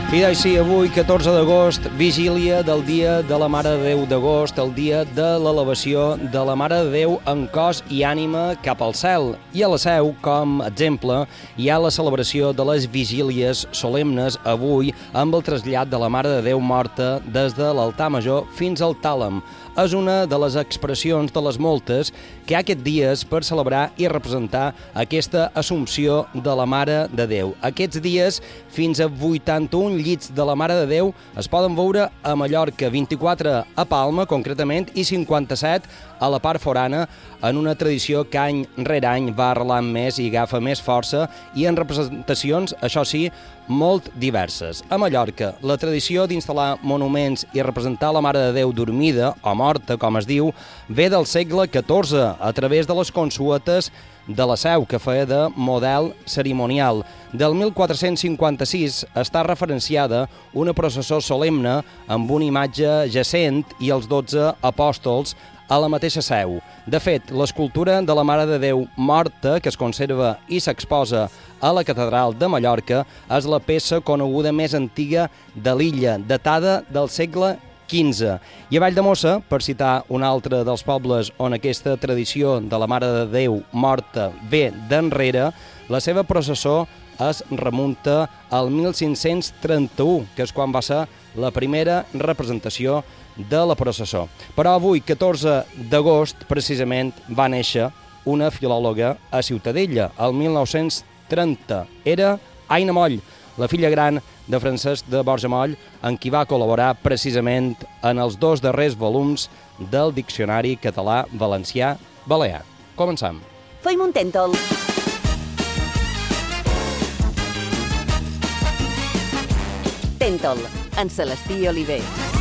I així, avui, 14 d'agost, vigília del Dia de la Mare de Déu d'agost, el dia de l'elevació de la Mare de Déu en cos i ànima cap al cel. I a la Seu, com a exemple, hi ha la celebració de les vigílies solemnes avui amb el trasllat de la Mare de Déu morta des de l'altar major fins al tàlem. És una de les expressions de les moltes que hi ha aquests dies per celebrar i representar aquesta assumpció de la Mare de Déu. Aquests dies, fins a 81 llits de la Mare de Déu es poden veure a Mallorca, 24 a Palma, concretament, i 57 a la part forana, en una tradició que any rere any va arrelant més i agafa més força i en representacions, això sí, molt diverses. A Mallorca, la tradició d'instal·lar monuments i representar la Mare de Déu dormida, o morta, com es diu, ve del segle XIV, a través de les consuetes de la Seu, que feia de model cerimonial. Del 1456 està referenciada una processó solemne amb una imatge jacent i els 12 apòstols a la mateixa Seu. De fet, l'escultura de la Mare de Déu morta, que es conserva i s'exposa a la Catedral de Mallorca, és la peça coneguda més antiga de l'illa, datada del segle XV. I a Valldemossa, per citar un altre dels pobles on aquesta tradició de la Mare de Déu morta ve d'enrere, la seva processó es remunta al 1531, que és quan va ser la primera representació de la processó. Però avui, 14 d'agost, precisament, va néixer una filòloga a Ciutadella, el 1930. Era Aina Moll, la filla gran de Francesc de Borja Moll, en qui va col·laborar precisament en els 2 darrers volums del Diccionari Català-Valencià-Balear. Comencem. Feim un tèntol. Tèntol, en Celestí Oliver.